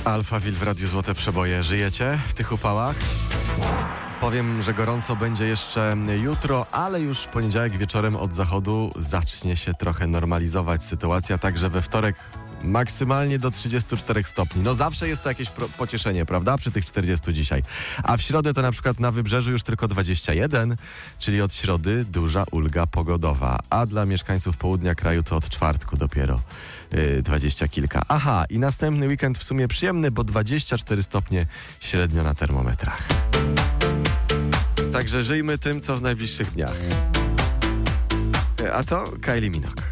Alphaville w Radiu Złote Przeboje. Żyjecie w tych upałach? Powiem, że gorąco będzie jeszcze jutro, ale już w poniedziałek wieczorem od zachodu zacznie się trochę normalizować sytuacja, także we wtorek maksymalnie do 34 stopni. No zawsze jest to jakieś pocieszenie, prawda? Przy tych 40 dzisiaj. A w środę to na przykład na Wybrzeżu już tylko 21, czyli od środy duża ulga pogodowa. A dla mieszkańców południa kraju to od czwartku dopiero 20 kilka. Aha, i następny weekend w sumie przyjemny, bo 24 stopnie średnio na termometrach. Także żyjmy tym, co w najbliższych dniach. A to Kylie Minogue.